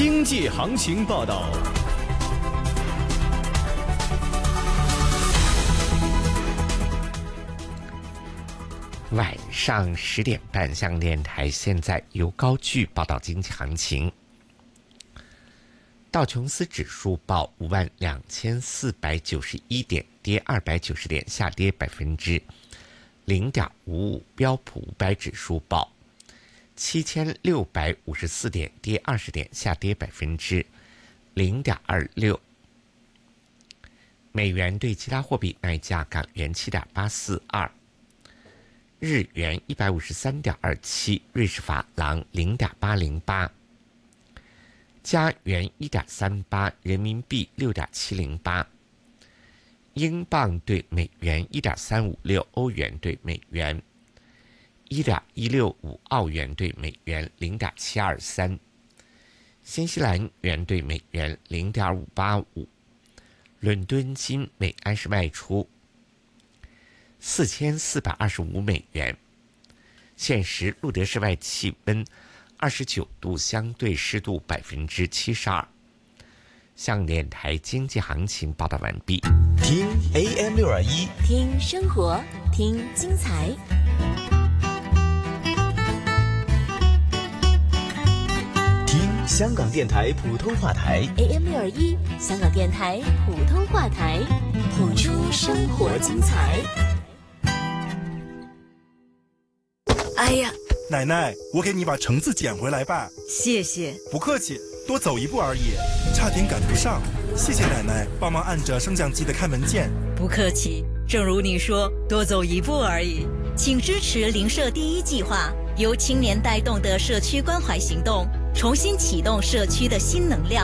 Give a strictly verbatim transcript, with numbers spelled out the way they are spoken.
经济行情报道。 晚上十点半，香港电台现在由高炬报道经济行情。道琼斯指数报五万两千四百九十一点，跌二百九十点，下跌百分之零点五五。标普五百指数报七千六百五十四点，跌二十点，下跌百分之零点二六。美元对其他货币卖价：港元七点八四二，日元一百五十三点二七，瑞士法郎零点八零八。加元一点三八，人民币六点七零八，英镑对美元一点三五六，欧元对美元一点一六五，澳元对美元零点七二三，新西兰元对美元零点五八五。伦敦金每安士卖出四千四百二十五美元。现时路德室外气温二十九度，相对湿度百分之七十二。香港电台经济行情报道完毕。 听 A M 六二一， 听生活，听精彩。 听香港电台普通话台 A M 六二一，香港电台普通话台，谱出生活精彩。 哎呀！ 奶奶，我给你把橙子捡回来吧。 谢谢。 不客气，多走一步而已，差点赶不上。谢谢奶奶帮忙按着升降机的开门键。 不客气，正如你说，多走一步而已。请支持邻舍第一计划，由青年带动的社区关怀行动，重新启动社区的新能量。